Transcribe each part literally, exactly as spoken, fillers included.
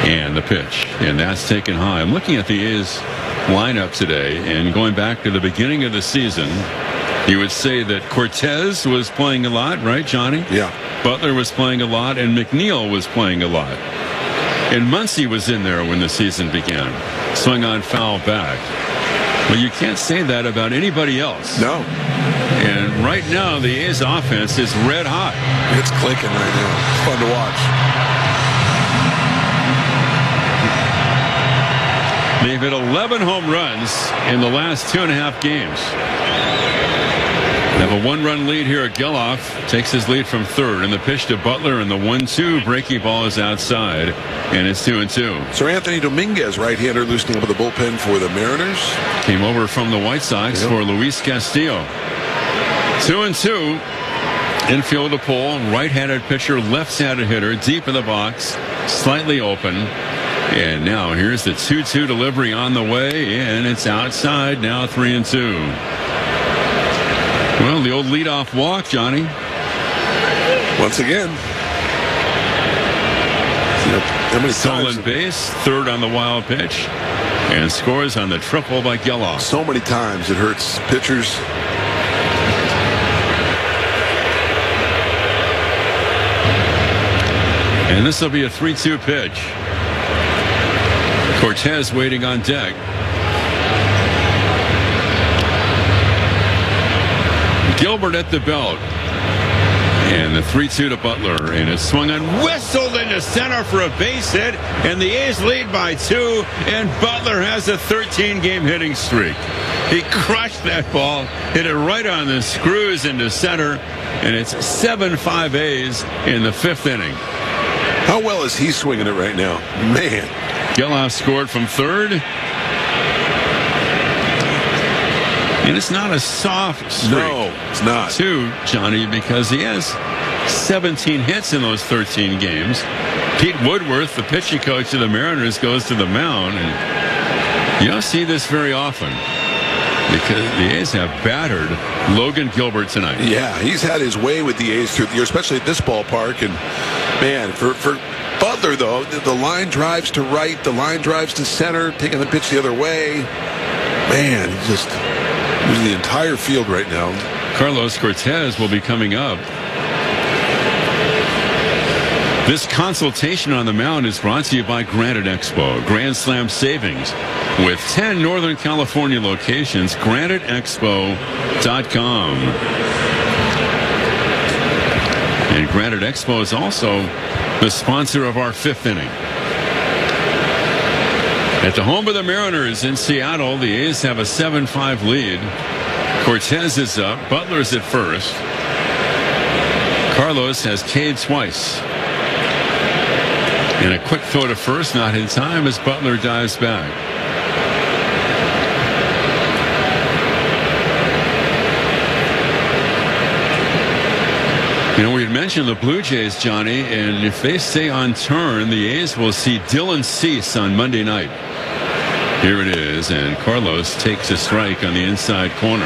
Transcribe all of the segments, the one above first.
And the pitch, and that's taken high. I'm looking at the A's lineup today, and going back to the beginning of the season, you would say that Cortez was playing a lot, right, Johnny? Yeah. Butler was playing a lot, and McNeil was playing a lot. And Muncy was in there when the season began. Swung on foul back. Well, you can't say that about anybody else. No. And right now, the A's offense is red hot. It's clicking right now. It's fun to watch. They've hit eleven home runs in the last two and a half games. They have a one-run lead here at Geloff. Takes his lead from third, and the pitch to Butler, and the one two breaking ball is outside, and it's two and two. So Anthony Dominguez, right-hander, loosening up the bullpen for the Mariners. Came over from the White Sox yep. for Luis Castillo. Two and two. Infield to pull. Right-handed pitcher, left-handed hitter, deep in the box, slightly open. And now here's the two two delivery on the way, and it's outside now, three and two. Well, the old leadoff walk, Johnny. Once again. How many Stolen base, third on the wild pitch, and scores on the triple by Geloff. So many times it hurts pitchers. And this will be a three two pitch. Cortez waiting on deck. Gilbert at the belt. And the three two to Butler. And it's swung on, whistled into center for a base hit. And the A's lead by two. And Butler has a thirteen game hitting streak. He crushed that ball, hit it right on the screws into center. And it's seven five A's in the fifth inning. How well is he swinging it right now? Man. Geloff scored from third. And it's not a soft streak. No, it's not. Two, Johnny, because he has seventeen hits in those thirteen games. Pete Woodworth, the pitching coach of the Mariners, goes to the mound. And you don't see this very often because the A's have battered Logan Gilbert tonight. Yeah, he's had his way with the A's through the year, especially at this ballpark. And, man, for, for Butler, though, the, the line drives to right, the line drives to center, taking the pitch the other way. Man, he's just using the entire field right now. Carlos Cortez will be coming up. This consultation on the mound is brought to you by Granite Expo. Grand Slam savings with ten Northern California locations. Granite Expo dot com. And Granite Expo is also the sponsor of our fifth inning. At the home of the Mariners in Seattle, the A's have a seven five lead. Cortez is up. Butler's at first. Carlos has K'd twice. And a quick throw to first, not in time as Butler dives back. You know, we had mentioned the Blue Jays, Johnny, and if they stay on turn, the A's will see Dylan Cease on Monday night. Here it is, and Carlos takes a strike on the inside corner.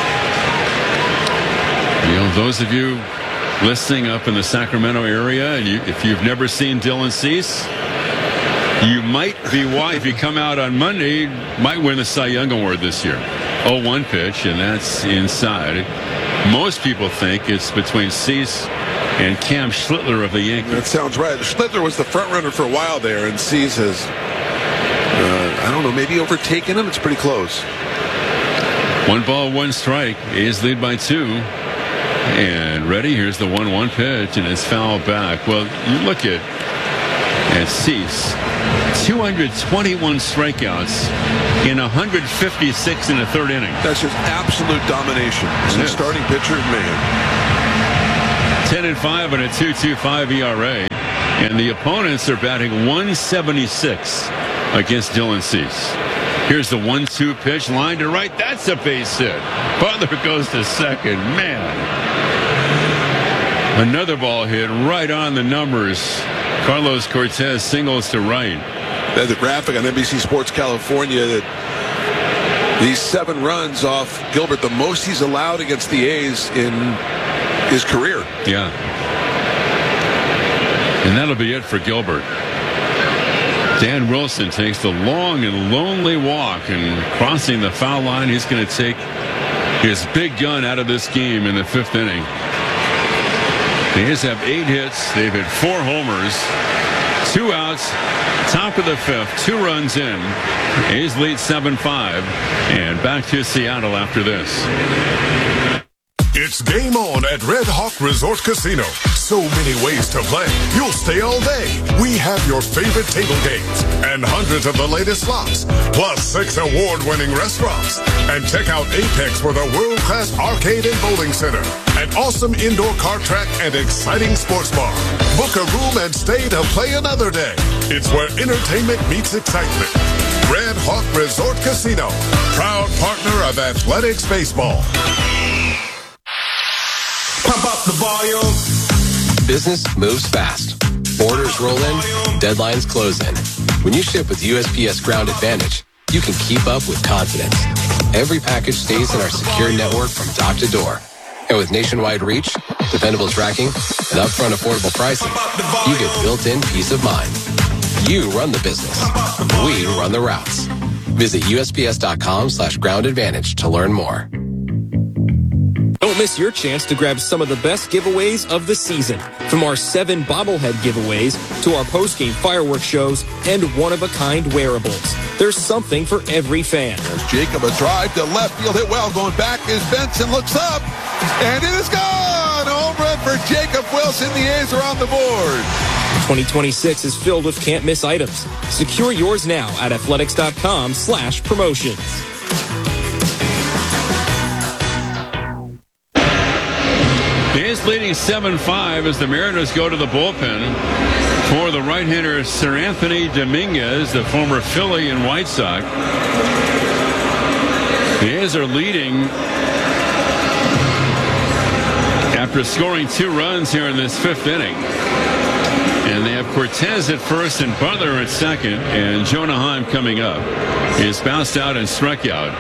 You know, those of you listening up in the Sacramento area, and you, if you've never seen Dylan Cease, you might be why if you come out on Monday, might win the Cy Young Award this year. oh one pitch, and that's inside. Most people think it's between Cease and Cam Schlittler of the Yankees. That sounds right. Schlittler was the front runner for a while there, and Cease has, uh, I don't know, maybe overtaken him. It's pretty close. One ball, one strike. A's lead by two. And ready, here's the one one pitch, and it's fouled back. Well, you look at, at Cease. two hundred twenty-one strikeouts in one hundred fifty-six in the third inning. That's just absolute domination. As a starting pitcher, man. ten and five and a two point two five E R A. And the opponents are batting one seventy-six against Dylan Cease. Here's the one two pitch, line to right. That's a base hit. Butler goes to second. Man. Another ball hit right on the numbers. Carlos Cortez singles to right. There's a graphic on N B C Sports California that these seven runs off Gilbert, the most he's allowed against the A's in his career. Yeah. And that'll be it for Gilbert. Dan Wilson takes the long and lonely walk, and crossing the foul line, he's going to take his big gun out of this game in the fifth inning. The A's have eight hits. They've hit four homers, two outs, top of the fifth, two runs in. A's lead seven five, and back to Seattle after this. It's game on at Red Hawk Resort Casino. So many ways to play. You'll stay all day. We have your favorite table games and hundreds of the latest slots, plus six award-winning restaurants. And check out Apex with a world-class arcade and bowling center, an awesome indoor kart track, and exciting sports bar. Book a room and stay to play another day. It's where entertainment meets excitement. Red Hawk Resort Casino, proud partner of Athletics Baseball. Pump up the volume. Business moves fast. Orders roll in, deadlines close in. When you ship with U S P S Ground Advantage, you can keep up with confidence. Every package stays in our secure network from dock to door. And with nationwide reach, dependable tracking, and upfront affordable pricing, you get built-in peace of mind. You run the business. We run the routes. Visit U S P S dot com slash ground advantage to learn more. Don't miss your chance to grab some of the best giveaways of the season. From our seven bobblehead giveaways to our post-game fireworks shows and one-of-a-kind wearables. There's something for every fan. As Jacob, a drive to left field, hit well. Going back is Benson, looks up, and it is gone! Home run for Jacob Wilson. The A's are on the board. twenty twenty-six is filled with can't-miss items. Secure yours now at athletics dot com slash promotions. The A's leading seven five as the Mariners go to the bullpen for the right-hander Sir Anthony Dominguez, the former Philly and White Sox. The A's are leading after scoring two runs here in this fifth inning. And they have Cortez at first and Butler at second, and Jonah Heim coming up. He is bounced out and struck out.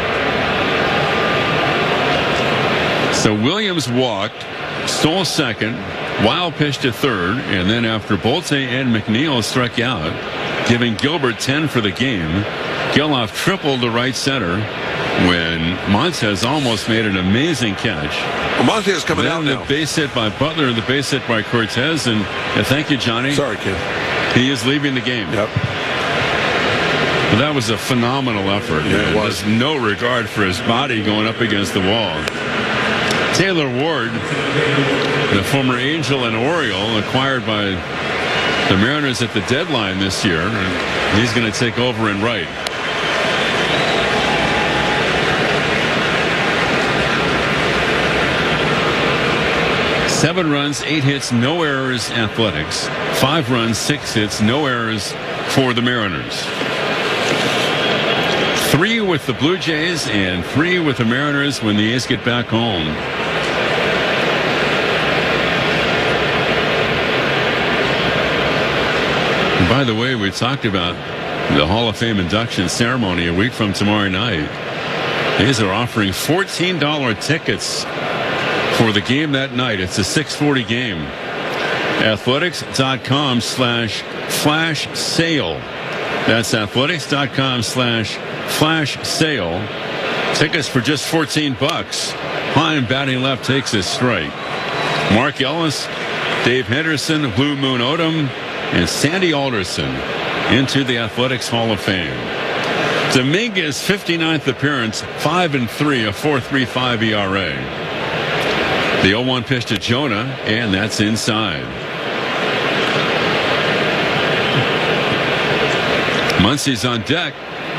So Williams walked, stole second, Wild pitched to third, and then after Bolte and McNeil struck out, giving Gilbert ten for the game, Geloff tripled to right center when Montez almost made an amazing catch. Well, Montez coming then out the now. base hit by Butler and the base hit by Cortez, and uh, thank you, Johnny. Sorry, kid. He is leaving the game. Yep. But that was a phenomenal effort. Yeah, it was. There's no regard for his body going up against the wall. Taylor Ward, the former Angel and Oriole, acquired by the Mariners at the deadline this year, and he's going to take over in right. Seven runs, eight hits, no errors, Athletics. Five runs, six hits, no errors for the Mariners. Three with the Blue Jays and three with the Mariners when the A's get back home. And by the way, we talked about the Hall of Fame induction ceremony a week from tomorrow night. The A's are offering fourteen dollar tickets for the game that night. It's a six forty game. athletics dot com slash flash sale. That's athletics dot com slash flash sale. Tickets for just fourteen bucks. Heim batting left takes his strike. Mark Ellis, Dave Henderson, Blue Moon Odom, and Sandy Alderson into the Athletics Hall of Fame. Dominguez fifty-ninth appearance, five and three, a four point three five E R A. The oh one pitch to Jonah, and that's inside. Muncy's on deck.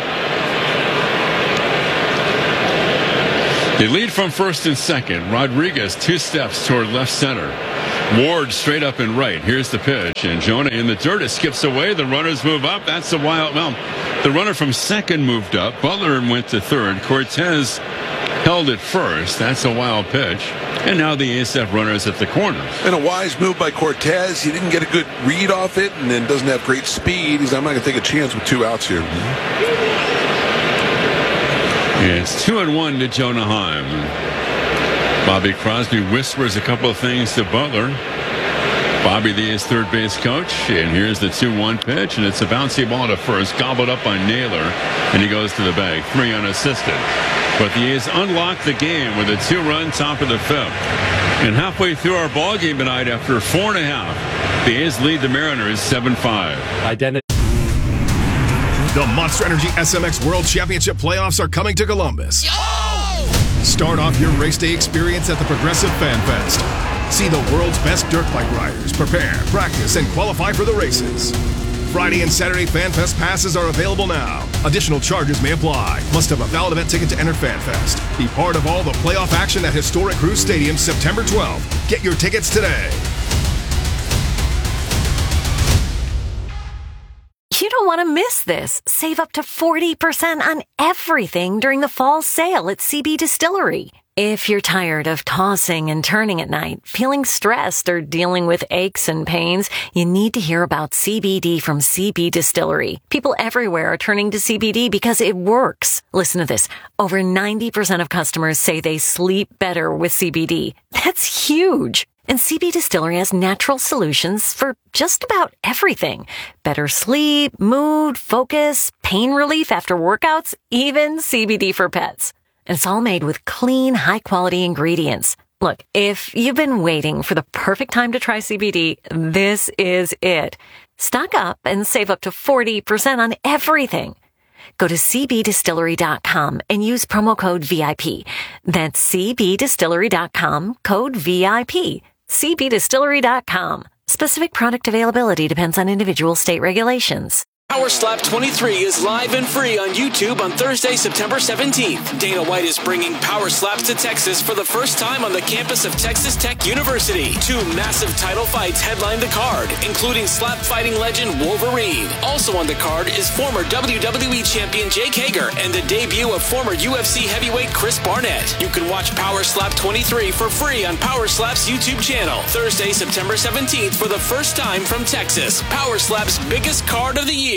They lead from first and second. Rodriguez two steps toward left center. Ward straight up and right. Here's the pitch, and Jonah in the dirt. It skips away. The runners move up. That's a wild. Well, the runner from second moved up. Butler went to third. Cortez held it first. That's a wild pitch. And now the A's have runners at the corners. And a wise move by Cortez. He didn't get a good read off it, and then doesn't have great speed. He's I'm not going to take a chance with two outs here. It's two and one to Jonah Heim. Bobby Crosby whispers a couple of things to Butler. Bobby, the A's third base coach, and here's the two one pitch, and it's a bouncy ball to first, gobbled up by Naylor, and he goes to the bag, three unassisted. But the A's unlocked the game with a two-run top of the fifth. And halfway through our ball game tonight, after four and a half, the A's lead the Mariners seven five. Identity. The Monster Energy S M X World Championship playoffs are coming to Columbus. Start off your race day experience at the Progressive Fan Fest. See the world's best dirt bike riders prepare, practice, and qualify for the races. Friday and Saturday Fan Fest passes are available now. Additional charges may apply. Must have a valid event ticket to enter Fan Fest. Be part of all the playoff action at historic Crew Stadium September twelfth. Get your tickets today. You don't want to miss this. Save up to forty percent on everything during the fall sale at C B Distillery. If you're tired of tossing and turning at night, feeling stressed, or dealing with aches and pains, you need to hear about C B D from C B Distillery. People everywhere are turning to C B D because it works. Listen to this. Over ninety percent of customers say they sleep better with C B D. That's huge. And C B Distillery has natural solutions for just about everything. Better sleep, mood, focus, pain relief after workouts, even C B D for pets. And it's all made with clean, high-quality ingredients. Look, if you've been waiting for the perfect time to try C B D, this is it. Stock up and save up to forty percent on everything. Go to c b distillery dot com and use promo code V I P. That's c b distillery dot com, code V I P. c b distillery dot com. Specific product availability depends on individual state regulations. Power Slap twenty-three is live and free on YouTube on Thursday, September seventeenth. Dana White is bringing Power Slaps to Texas for the first time on the campus of Texas Tech University. Two massive title fights headline the card, including slap fighting legend Wolverine. Also on the card is former W W E champion Jake Hager and the debut of former U F C heavyweight Chris Barnett. You can watch Power Slap twenty-three for free on Power Slap's YouTube channel. Thursday, September seventeenth for the first time from Texas. Power Slap's biggest card of the year.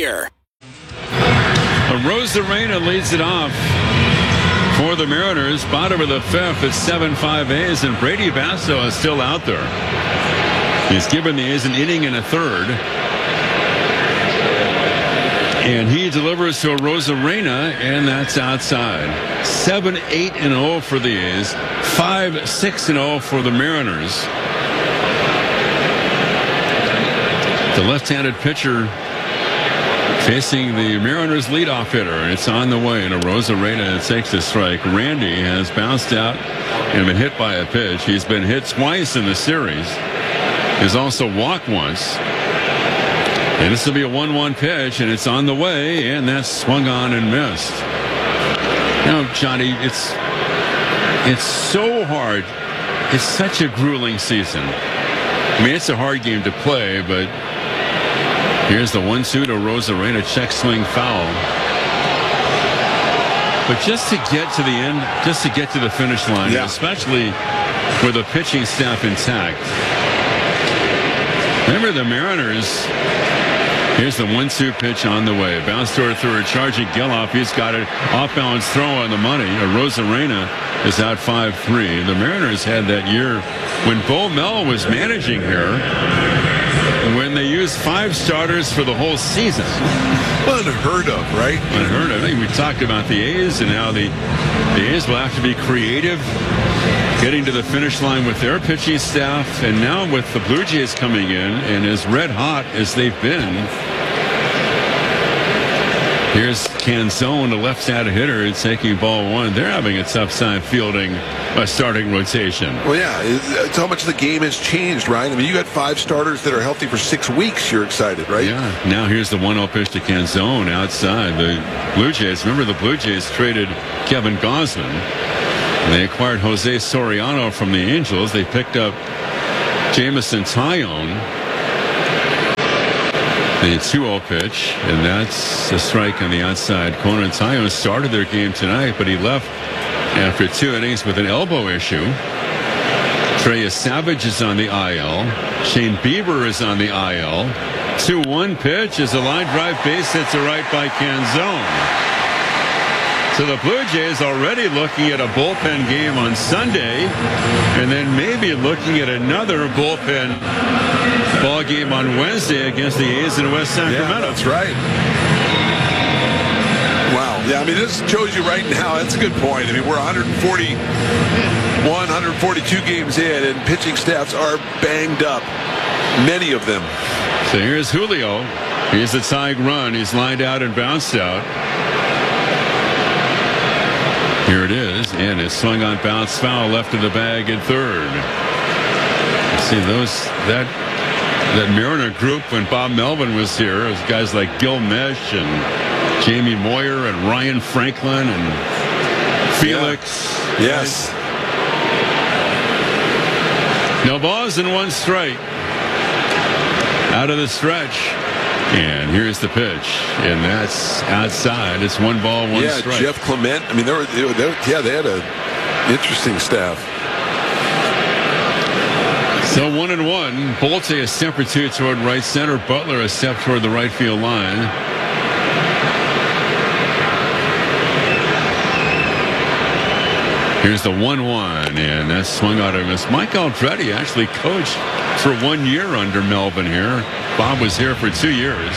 Arozarena leads it off for the Mariners. Bottom of the fifth at seven five A's, and Brady Basso is still out there. He's given the A's an inning and a third. And he delivers to Arozarena, and that's outside. seven eight and oh for the A's. five six and oh for the Mariners. The left-handed pitcher facing the Mariners leadoff hitter, and it's on the way, and Arozarena takes the strike. Randy has bounced out and been hit by a pitch. He's been hit twice in the series. He's also walked once. And this will be a one one pitch, and it's on the way, and that's swung on and missed. Now, Johnny, it's it's so hard. It's such a grueling season. I mean, it's a hard game to play, but here's the one two to Arozarena, check swing foul. But just to get to the end, just to get to the finish line, yeah. Especially with the pitching staff intact. Remember the Mariners, here's the one two pitch on the way. Bounce toward third, charging Geloff. He's got it. Off-balance throw on the money. Arozarena is out five three. The Mariners had that year when Bo Mel was managing here, when they used five starters for the whole season. Unheard of, right? Unheard of. I think we talked about the A's and how the, the A's will have to be creative getting to the finish line with their pitching staff, and now with the Blue Jays coming in and as red hot as they've been. Here's Canzone, the left-handed hitter, taking ball one. They're having a tough time fielding a starting rotation. Well, yeah, it's how much the game has changed, right? I mean, you got five starters that are healthy for six weeks. You're excited, right? Yeah. Now here's the one oh pitch to Canzone outside. The Blue Jays, remember the Blue Jays traded Kevin Gausman. They acquired Jose Soriano from the Angels. They picked up Jameson Taillon. The two oh pitch, and that's a strike on the outside. Conan Taillon started their game tonight, but he left after two innings with an elbow issue. Trey Savage is on the I L. Shane Bieber is on the I L. two one pitch is a line drive base hit to right by Canzone. So the Blue Jays already looking at a bullpen game on Sunday, and then maybe looking at another bullpen ball game on Wednesday against the A's in West Sacramento. Yeah, that's right. Wow. Yeah, I mean, this shows you right now. That's a good point. I mean, we're one forty-one, one forty-two games in, and pitching staffs are banged up. Many of them. So here's Julio. Here's the tying run. He's lined out and bounced out. Here it is, and it's swung on, bounce foul, left of the bag in third. See those that that Mariner group when Bob Melvin was here, it was guys like Gil Mesh and Jamie Moyer and Ryan Franklin and Felix. Yeah. Yes. No balls and one strike. Out of the stretch. And here's the pitch, and that's outside. It's one ball, one yeah, strike. Jeff Clement. I mean, they were, they were, they were, yeah, they had a interesting staff. So one and one. Bolte a step or two toward right center. Butler a step toward the right field line. Here's the one one, and that's swung out of miss. Mike Aldrete actually coached for one year under Melvin here. Bob was here for two years.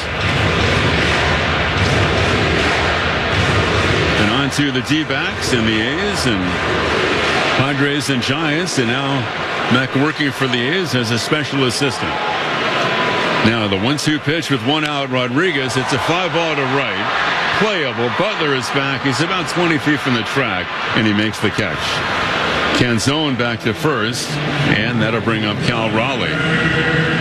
And on to the D-backs and the A's and Padres and Giants, and now Mac working for the A's as a special assistant. Now the one two pitch with one out. Rodriguez, it's a fly ball to right. Playable. Butler is back. He's about twenty feet from the track, and he makes the catch. Canzone back to first, and that'll bring up Cal Raleigh.